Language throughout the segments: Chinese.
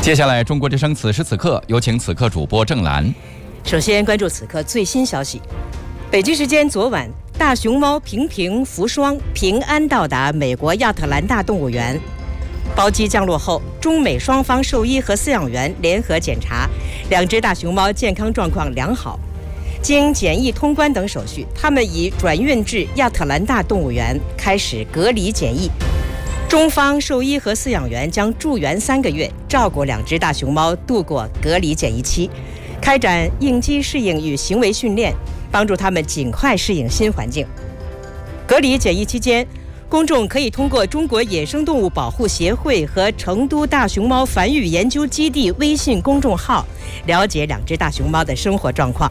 接下来，中国之声此时此刻有请此刻主播郑兰。 首先关注此刻最新消息。北京时间昨晚，大熊猫平平福双平安到达美国亚特兰大动物园。包机降落后，中美双方兽医和饲养员联合检查，两只大熊猫健康状况良好。经检疫通关等手续，它们已转运至亚特兰大动物园开始隔离检疫。中方兽医和饲养员将驻园3个月，照顾两只大熊猫度过隔离检疫期，开展应激适应与行为训练，帮助它们尽快适应新环境。隔离检疫期间，公众可以通过中国野生动物保护协会和成都大熊猫繁育研究基地微信公众号了解两只大熊猫的生活状况。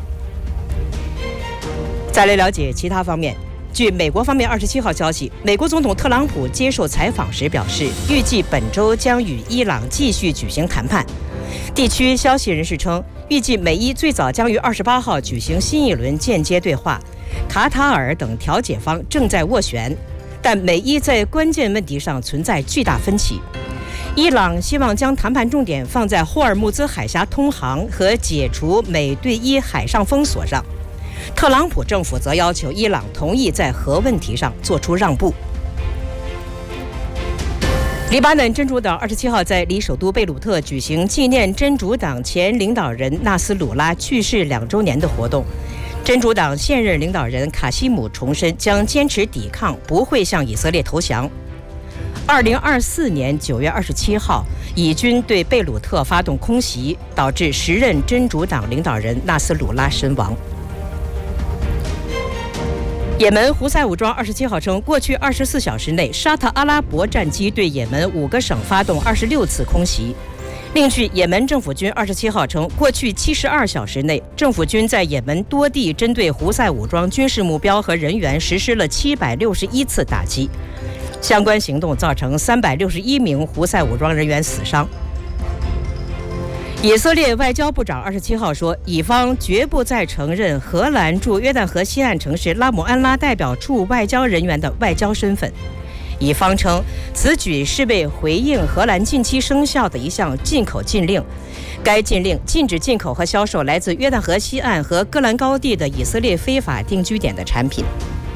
再来了解其他方面。据美国方面27号消息，美国总统特朗普接受采访时表示，预计本周将与伊朗继续举行谈判。地区消息人士称，预计美伊最早将于28号举行新一轮间接对话，卡塔尔等调解方正在斡旋，但美伊在关键问题上存在巨大分歧。伊朗希望将谈判重点放在霍尔木兹海峡通航和解除美对伊海上封锁上。特朗普政府则要求伊朗同意在核问题上做出让步。黎巴嫩真主党27号在离首都贝鲁特举行纪念真主党前领导人纳斯鲁拉去世2周年的活动。真主党现任领导人卡西姆重申将坚持抵抗，不会向以色列投降。2024年9月27号，以军对贝鲁特发动空袭，导致时任真主党领导人纳斯鲁拉身亡。也门胡塞武装27号称，过去24小时内，沙特阿拉伯战机对也门5个省发动26次空袭。另据也门政府军27号称，过去72小时内，政府军在也门多地针对胡塞武装军事目标和人员实施了761次打击，相关行动造成361名胡塞武装人员死伤。以色列外交部长27号说，以方绝不再承认荷兰驻约旦河西岸城市拉姆安拉代表处外交人员的外交身份。以方称，此举是为回应荷兰近期生效的一项进口禁令，该禁令禁止进口和销售来自约旦河西岸和戈兰高地的以色列非法定居点的产品。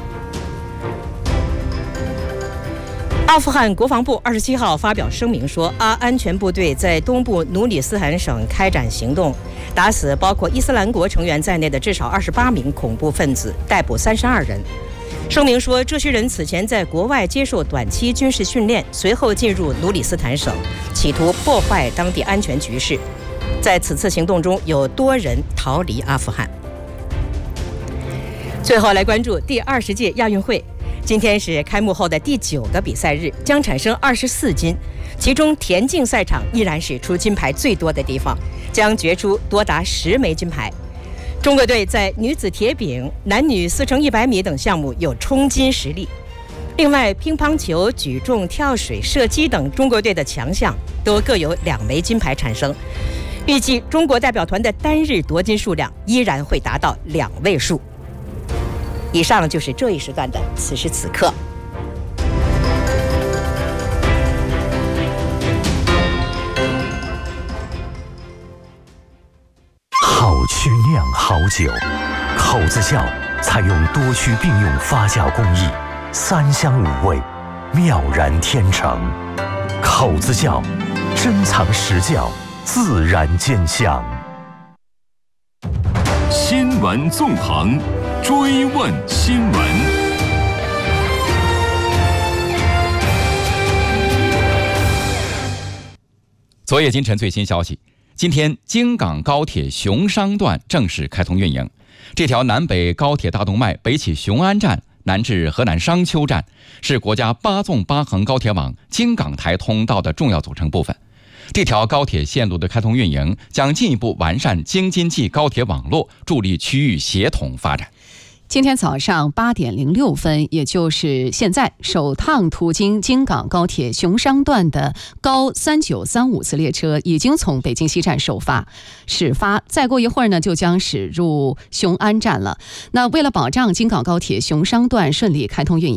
阿富汗国防部27号发表声明说，安全部队在东部努里斯坦省开展行动，打死包括伊斯兰国成员在内的至少28名恐怖分子，逮捕32人。声明说，这些人此前在国外接受短期军事训练，随后进入努里斯坦省，企图破坏当地安全局势。在此次行动中，有多人逃离阿富汗。最后来关注第20届亚运会。今天是开幕后的第9个比赛日，将产生24金，其中田径赛场依然是出金牌最多的地方，将决出多达10枚金牌。中国队在女子铁饼、男女4×100米等项目有冲金实力。另外，乒乓球、举重、跳水、射击等中国队的强项都各有2枚金牌产生。预计中国代表团的单日夺金数量依然会达到2位数。以上就是这一时段的此时此刻。 好曲酿好酒，口子窖采用多区并用发酵工艺，3香5味，妙然天成。口子窖珍藏实窖，自然见香。 新闻纵横，追问新闻。 昨夜今晨最新消息，今天京港高铁熊商段正式开通运营。这条南北高铁大动脉北起雄安站，南至河南商丘站，是国家8纵8横高铁网京港台通道的重要组成部分。这条高铁线路的开通运营将进一步完善京津冀高铁网络，助力区域协同发展。 今天早上8点06分，也就是现在，首趟途经京港高铁熊商段的高3935次列车已经从北京西站始发，再过一会儿呢，就将驶入雄安站了。那为了保障京港高铁熊商段顺利开通运营，